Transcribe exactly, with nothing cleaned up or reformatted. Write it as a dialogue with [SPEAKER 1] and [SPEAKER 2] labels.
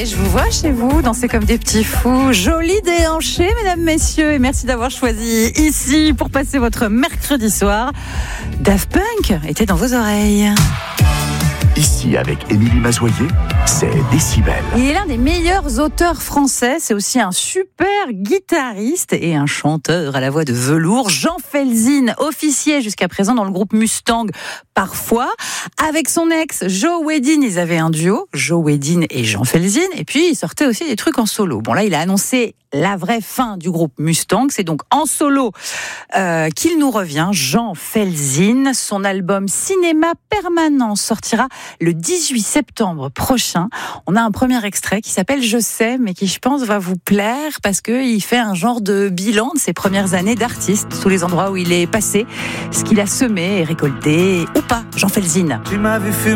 [SPEAKER 1] Et je vous vois chez vous danser comme des petits fous. Joli déhanché, mesdames, messieurs. Et merci d'avoir choisi ici pour passer votre mercredi soir. Daft Punk était dans vos oreilles.
[SPEAKER 2] Ici, avec Émilie Mazoyer, c'est Décibel.
[SPEAKER 1] Il est l'un des meilleurs auteurs français. C'est aussi un super guitariste et un chanteur à la voix de velours. Jean Felzine officiait jusqu'à présent dans le groupe Mustang, parfois. Avec son ex, Joe Wedin, ils avaient un duo, Joe Wedin et Jean Felzine. Et puis, il sortait aussi des trucs en solo. Bon, là, il a annoncé la vraie fin du groupe Mustang. C'est donc en solo euh, qu'il nous revient, Jean Felzine. Son album Cinéma Permanent sortira le dix-huit septembre prochain. On a un premier extrait qui s'appelle Je sais, mais qui, je pense, va vous plaire parce qu'il fait un genre de bilan de ses premières années d'artiste, tous les endroits où il est passé, ce qu'il a semé et récolté, ou pas, Jean Felzine.
[SPEAKER 3] Tu m'as vu fumer